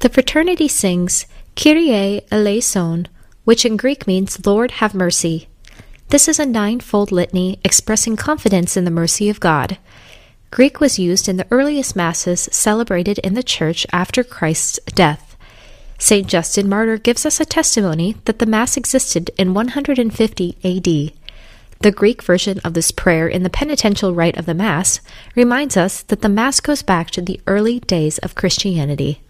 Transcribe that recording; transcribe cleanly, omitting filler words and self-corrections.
The fraternity sings Kyrie eleison, which in Greek means Lord have mercy. This is a 9-fold litany expressing confidence in the mercy of God. Greek was used in the earliest masses celebrated in the Church after Christ's death. St. Justin Martyr gives us a testimony that the Mass existed in 150 AD. The Greek version of this prayer in the penitential rite of the Mass reminds us that the Mass goes back to the early days of Christianity.